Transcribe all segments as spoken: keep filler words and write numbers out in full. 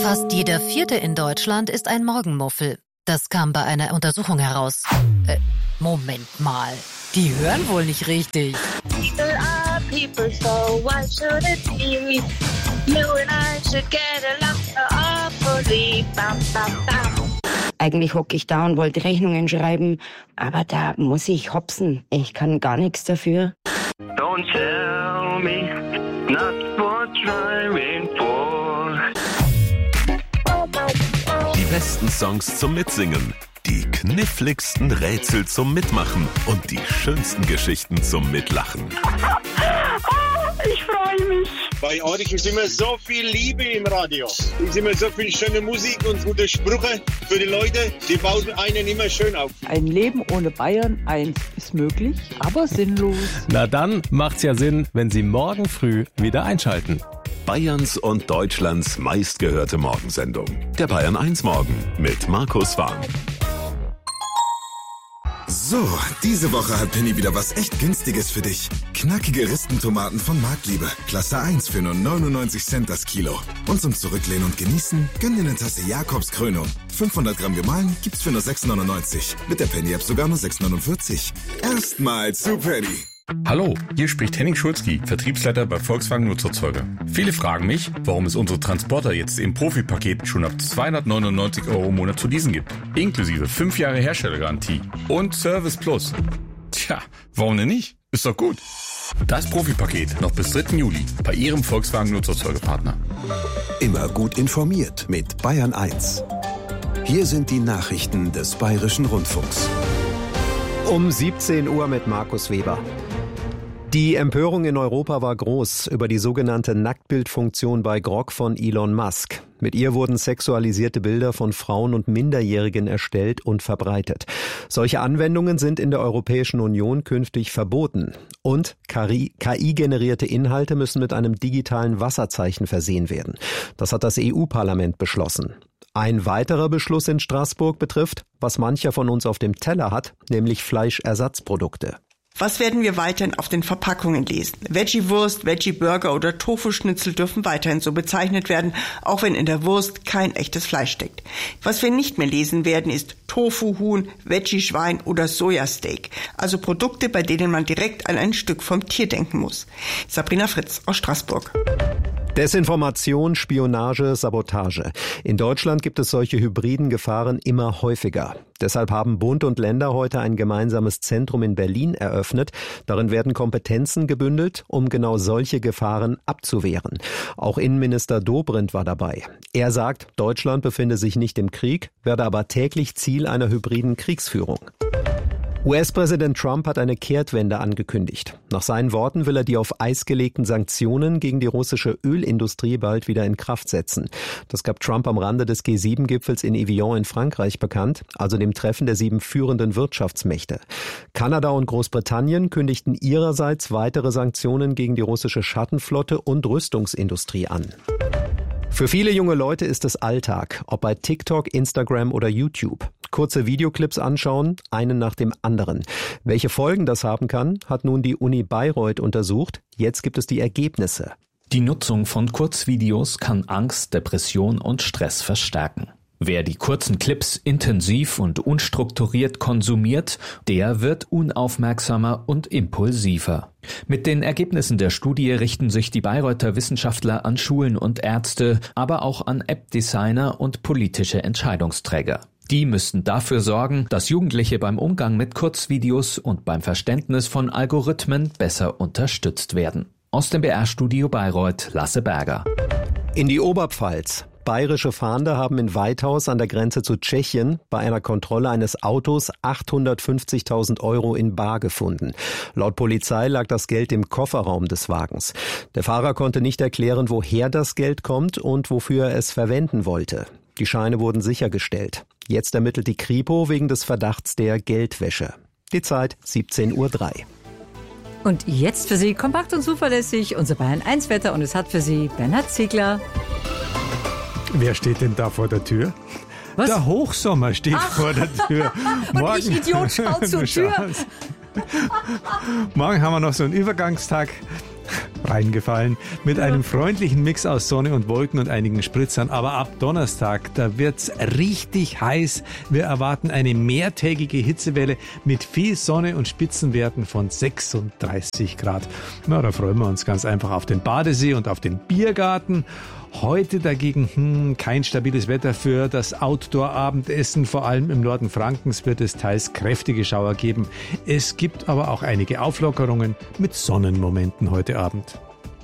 Fast jeder Vierte in Deutschland ist ein Morgenmuffel. Das kam bei einer Untersuchung heraus. Äh, Moment mal. Die hören wohl nicht richtig. People are people, so why should it be? You and I should get along awfully. Bam, bam, bam. Eigentlich hocke ich da und wollte Rechnungen schreiben, aber da muss ich hopsen. Ich kann gar nichts dafür. Don't tell me not what driving for. Die besten Songs zum Mitsingen, die kniffligsten Rätsel zum Mitmachen und die schönsten Geschichten zum Mitlachen. Ich freue mich. Bei euch ist immer so viel Liebe im Radio. Es ist immer so viel schöne Musik und gute Sprüche für die Leute. Die bauen einen immer schön auf. Ein Leben ohne Bayern eins ist möglich, aber sinnlos. Na dann macht's ja Sinn, wenn Sie morgen früh wieder einschalten. Bayerns und Deutschlands meistgehörte Morgensendung. Der Bayern eins Morgen mit Markus Warm. So, diese Woche hat Penny wieder was echt Günstiges für dich. Knackige Ristentomaten von Marktliebe. Klasse eins für nur neunundneunzig Cent das Kilo. Und zum Zurücklehnen und Genießen, gönn dir eine Tasse Jakobs Krönung. fünfhundert Gramm gemahlen gibt's für nur sechs neunundneunzig. Mit der Penny-App sogar nur sechs neunundvierzig. Erstmal zu Penny. Hallo, hier spricht Henning Schulzki, Vertriebsleiter bei Volkswagen Nutzerzeuger. Viele fragen mich, warum es unsere Transporter jetzt im Profi-Paket schon ab zweihundertneunundneunzig Euro im Monat zu leasen gibt. Inklusive fünf Jahre Herstellergarantie und Service Plus. Tja, warum denn nicht? Ist doch gut. Das Profi-Paket noch bis dritten Juli bei Ihrem Volkswagen Nutzerzeugerpartner. Immer gut informiert mit Bayern eins. Hier sind die Nachrichten des Bayerischen Rundfunks. Um siebzehn Uhr mit Markus Weber. Die Empörung in Europa war groß über die sogenannte Nacktbildfunktion bei Grok von Elon Musk. Mit ihr wurden sexualisierte Bilder von Frauen und Minderjährigen erstellt und verbreitet. Solche Anwendungen sind in der Europäischen Union künftig verboten. Und K I-generierte Inhalte müssen mit einem digitalen Wasserzeichen versehen werden. Das hat das E U-Parlament beschlossen. Ein weiterer Beschluss in Straßburg betrifft, was mancher von uns auf dem Teller hat, nämlich Fleischersatzprodukte. Was werden wir weiterhin auf den Verpackungen lesen? Veggie-Wurst, Veggie-Burger oder Tofu-Schnitzel dürfen weiterhin so bezeichnet werden, auch wenn in der Wurst kein echtes Fleisch steckt. Was wir nicht mehr lesen werden, ist Tofu-Huhn, Veggie-Schwein oder Sojasteak. Also Produkte, bei denen man direkt an ein Stück vom Tier denken muss. Sabrina Fritz aus Straßburg. Desinformation, Spionage, Sabotage. In Deutschland gibt es solche hybriden Gefahren immer häufiger. Deshalb haben Bund und Länder heute ein gemeinsames Zentrum in Berlin eröffnet. Darin werden Kompetenzen gebündelt, um genau solche Gefahren abzuwehren. Auch Innenminister Dobrindt war dabei. Er sagt, Deutschland befinde sich nicht im Krieg, werde aber täglich Ziel einer hybriden Kriegsführung. U S-Präsident Trump hat eine Kehrtwende angekündigt. Nach seinen Worten will er die auf Eis gelegten Sanktionen gegen die russische Ölindustrie bald wieder in Kraft setzen. Das gab Trump am Rande des G sieben Gipfels in Evian in Frankreich bekannt, also dem Treffen der sieben führenden Wirtschaftsmächte. Kanada und Großbritannien kündigten ihrerseits weitere Sanktionen gegen die russische Schattenflotte und Rüstungsindustrie an. Für viele junge Leute ist es Alltag, ob bei TikTok, Instagram oder YouTube. Kurze Videoclips anschauen, einen nach dem anderen. Welche Folgen das haben kann, hat nun die Uni Bayreuth untersucht. Jetzt gibt es die Ergebnisse. Die Nutzung von Kurzvideos kann Angst, Depression und Stress verstärken. Wer die kurzen Clips intensiv und unstrukturiert konsumiert, der wird unaufmerksamer und impulsiver. Mit den Ergebnissen der Studie richten sich die Bayreuther Wissenschaftler an Schulen und Ärzte, aber auch an App-Designer und politische Entscheidungsträger. Die müssten dafür sorgen, dass Jugendliche beim Umgang mit Kurzvideos und beim Verständnis von Algorithmen besser unterstützt werden. Aus dem B R-Studio Bayreuth, Lasse Berger. In die Oberpfalz. Bayerische Fahnder haben in Weithaus an der Grenze zu Tschechien bei einer Kontrolle eines Autos achthundertfünfzigtausend Euro in bar gefunden. Laut Polizei lag das Geld im Kofferraum des Wagens. Der Fahrer konnte nicht erklären, woher das Geld kommt und wofür er es verwenden wollte. Die Scheine wurden sichergestellt. Jetzt ermittelt die Kripo wegen des Verdachts der Geldwäsche. Die Zeit siebzehn Uhr drei. Und jetzt für Sie kompakt und zuverlässig unser Bayern eins Wetter und es hat für Sie Bernhard Ziegler. Wer steht denn da vor der Tür? Was? Der Hochsommer steht Ach. vor der Tür. Und ich, Idiot, schau zur Tür. Morgen haben wir noch so einen Übergangstag. reingefallen mit einem freundlichen Mix aus Sonne und Wolken und einigen Spritzern. Aber ab Donnerstag, da wird's richtig heiß. Wir erwarten eine mehrtägige Hitzewelle mit viel Sonne und Spitzenwerten von sechsunddreißig Grad. Na, da freuen wir uns ganz einfach auf den Badesee und auf den Biergarten. Heute dagegen hm, kein stabiles Wetter für das Outdoor-Abendessen. Vor allem im Norden Frankens wird es teils kräftige Schauer geben. Es gibt aber auch einige Auflockerungen mit Sonnenmomenten heute Abend.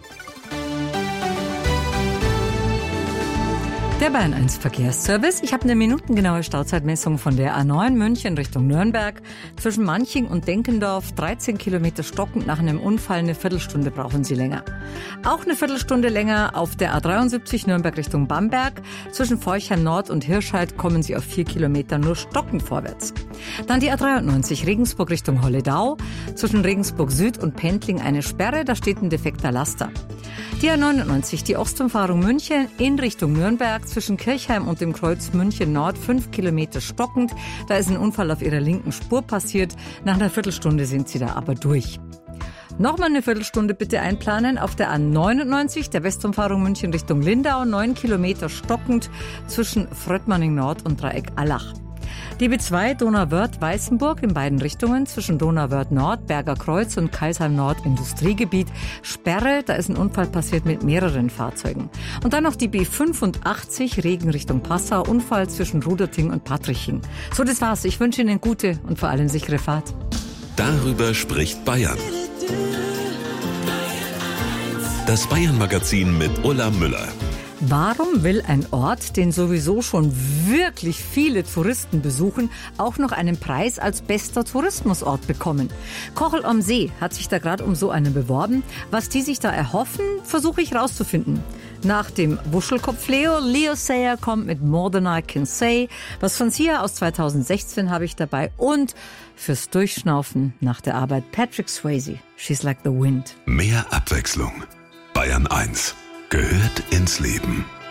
Der Bayern eins Verkehrsservice. Ich habe eine minutengenaue Stauzeitmessung von der A neun München Richtung Nürnberg. Zwischen Manching und Denkendorf dreizehn Kilometer stockend. Nach einem Unfall eine Viertelstunde brauchen Sie länger. Auch eine Viertelstunde länger auf der A dreiundsiebzig Nürnberg Richtung Bamberg. Zwischen Forchheim Nord und Hirscheid kommen Sie auf vier Kilometer nur stockend vorwärts. Dann die A dreiundneunzig Regensburg Richtung Holledau. Zwischen Regensburg Süd und Pendling eine Sperre. Da steht ein defekter Laster. Die A neunundneunzig, die Ostumfahrung München in Richtung Nürnberg. Zwischen Kirchheim und dem Kreuz München Nord fünf Kilometer stockend. Da ist ein Unfall auf ihrer linken Spur passiert. Nach einer Viertelstunde sind sie da aber durch. Nochmal eine Viertelstunde bitte einplanen auf der A neunundneunzig, der Westumfahrung München Richtung Lindau. neun Kilometer stockend zwischen Fröttmanning Nord und Dreieck Allach. Die B zwei Donauwörth-Weißenburg in beiden Richtungen zwischen Donauwörth Nord, Berger Kreuz und Kaisheim Nord Industriegebiet. Sperre, da ist ein Unfall passiert mit mehreren Fahrzeugen. Und dann noch die B fünfundachtzig Regen Richtung Passau, Unfall zwischen Ruderting und Patriching. So, das war's. Ich wünsche Ihnen gute und vor allem sichere Fahrt. Darüber spricht Bayern. Das Bayern-Magazin mit Ulla Müller. Warum will ein Ort, den sowieso schon wirklich viele Touristen besuchen, auch noch einen Preis als bester Tourismusort bekommen? Kochel am See hat sich da gerade um so einen beworben. Was die sich da erhoffen, versuche ich rauszufinden. Nach dem Wuschelkopf Leo, Leo Sayer kommt mit More Than I Can Say. Was von Sia aus zweitausendsechzehn habe ich dabei. Und fürs Durchschnaufen nach der Arbeit Patrick Swayze, She's Like the Wind. Mehr Abwechslung. Bayern eins gehört ins Leben.